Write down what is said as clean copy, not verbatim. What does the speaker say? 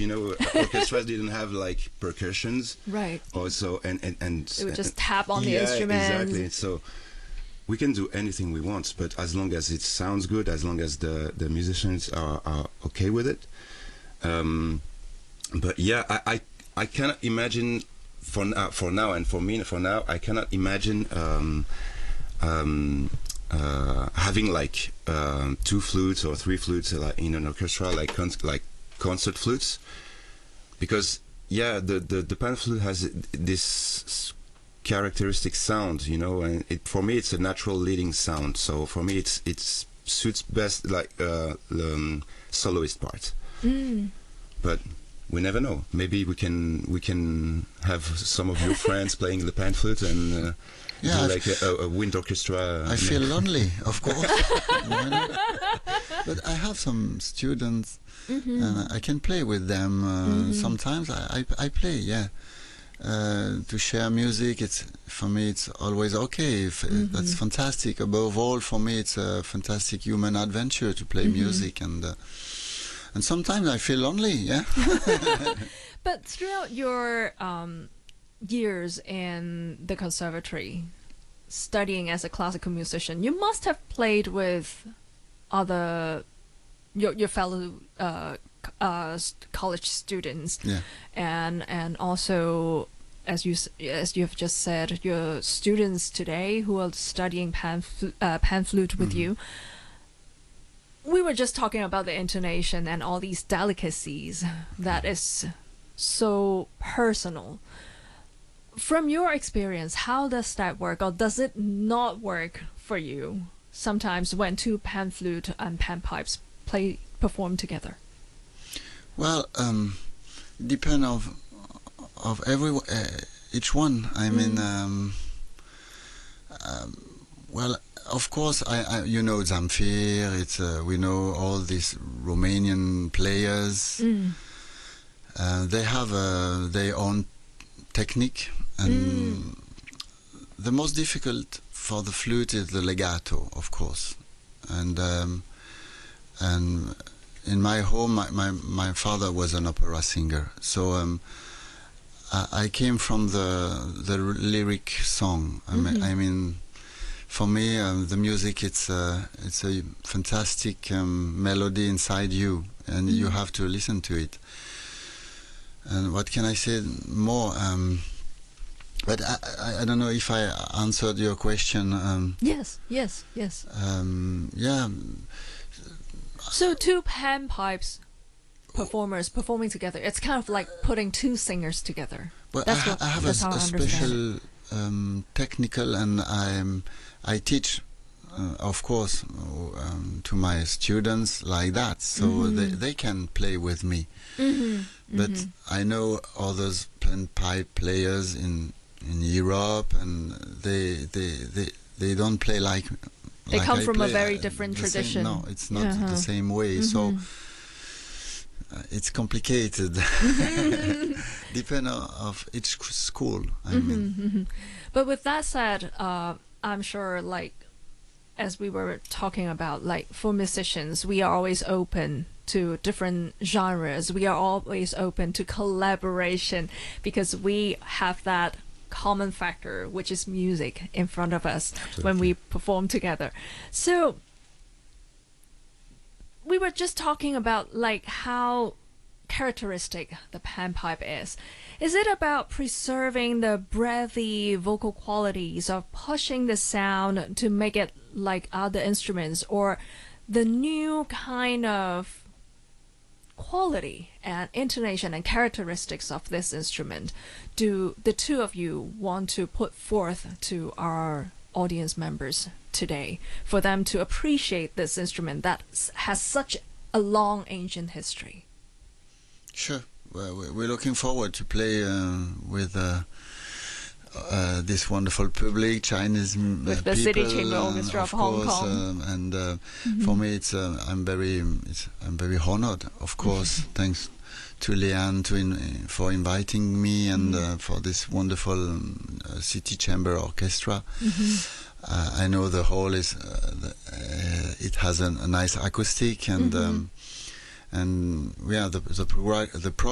you know, orchestras didn't have like percussions. Right. Also, and it would just tap on the yeah, instrument. Exactly. So we can do anything we want, but as long as it sounds good, as long as the musicians are okay with it. But yeah, I cannot imagine for now, and for me for now, I cannot imagine having like 2 flutes or 3 flutes like in an orchestra, like concert flutes, because yeah, the pan flute has this characteristic sound, you know, and for me it's a natural leading sound. So for me it suits best like the soloist part. But we never know. Maybe we can have some of your friends playing the pan flute and do like a wind orchestra. I feel lonely, of course. But I have some students, and I can play with them. Sometimes I play, yeah. To share music, for me it's always okay. That's fantastic. Above all, for me it's a fantastic human adventure to play music, and sometimes I feel lonely, yeah. But throughout your years in the conservatory, studying as a classical musician, you must have played with your fellow college students, yeah. and also, as you have just said, your students today who are studying pan flute with you. We were just talking about the intonation and all these delicacies that is so personal. From your experience, how does that work, or does it not work for you sometimes when 2 pan flute and pan pipes perform together? Well, depend of each one. I mean, well, of course, I you know Zamfir. It's we know all these Romanian players. They have their own technique, and the most difficult for the flute is the legato, of course, and in my home, my father was an opera singer, so I came from the lyric song. I mean, for me, the music it's a fantastic melody inside you, and you have to listen to it. And what can I say more? But I don't know if I answered your question. Yes. Yeah. So 2 pan pipes performers performing together, it's kind of like putting 2 singers together. Well, I have a special technical, and I teach, of course, to my students like that, so they can play with me. But I know others pan pipe players in Europe, and they don't play like. They come from a very different tradition. No, it's not the same way. So it's complicated. Depend of each school. I mean. But with that said, I'm sure, like, as we were talking about, like, for musicians, we are always open to different genres. We are always open to collaboration because we have that common factor, which is music, in front of us. Absolutely. When we perform together. So we were just talking about like how characteristic the pan pipe is. Is it about preserving the breathy vocal qualities, or pushing the sound to make it like other instruments, or the new kind of quality and intonation and characteristics of this instrument do the two of you want to put forth to our audience members today, for them to appreciate this instrument that has such a long ancient history? Sure. Well, we're looking forward to play with this wonderful public, Chinese with the people, City Chamber Orchestra of Hong Kong. And for me, I'm very honored, of course. Thanks to Leanne for inviting me, and for this wonderful City Chamber Orchestra. I know the hall is it has a nice acoustic, and yeah, the